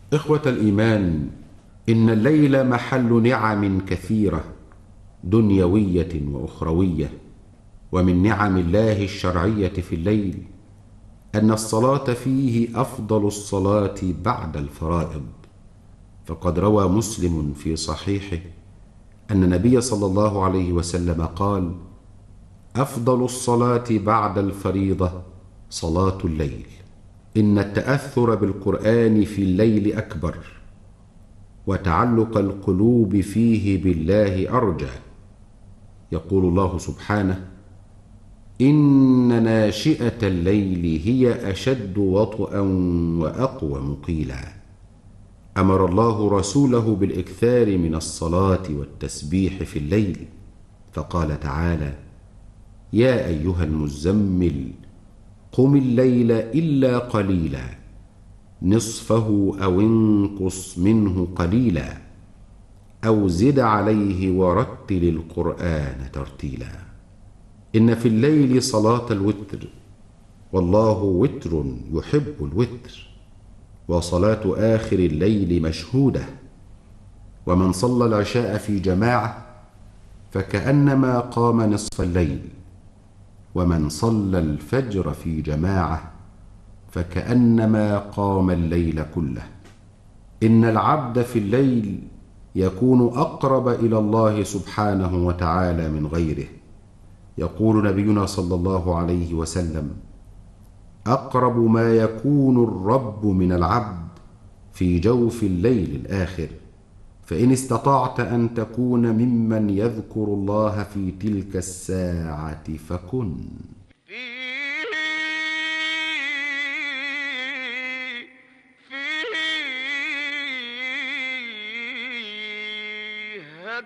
إخوة الإيمان، إن الليل محل نعم كثيرة دنيوية وأخروية. ومن نعم الله الشرعية في الليل أن الصلاة فيه أفضل الصلاة بعد الفرائض. فقد روى مسلم في صحيحه أن النبي صلى الله عليه وسلم قال: أفضل الصلاة بعد الفريضة صلاة الليل. إن التأثر بالقرآن في الليل أكبر، وتعلق القلوب فيه بالله أرجى. يقول الله سبحانه: إن ناشئة الليل هي أشد وطئا وأقوم قيلا. أمر الله رسوله بالإكثار من الصلاة والتسبيح في الليل، فقال تعالى: يا أيها المزمل قم الليل إلا قليلا نصفه أو انقص منه قليلا أو زد عليه ورتل القرآن ترتيلا. إن في الليل صلاة الوتر، والله وتر يحب الوتر، وصلاة آخر الليل مشهودة. ومن صلى العشاء في جماعة فكأنما قام نصف الليل، ومن صلى الفجر في جماعة فكأنما قام الليل كله. إن العبد في الليل يكون أقرب إلى الله سبحانه وتعالى من غيره. يقول نبينا صلى الله عليه وسلم: أقرب ما يكون الرب من العبد في جوف الليل الآخر، فإن استطعت أن تكون ممن يذكر الله في تلك الساعة فكن.